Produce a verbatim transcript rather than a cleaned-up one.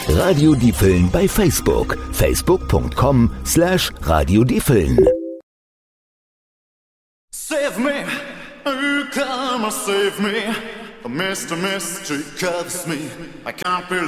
Radio Diefeln bei Facebook. facebook punkt com slash Radio Diefeln. Save me, oh come and save me. Mister Mystery covers me. I can't believe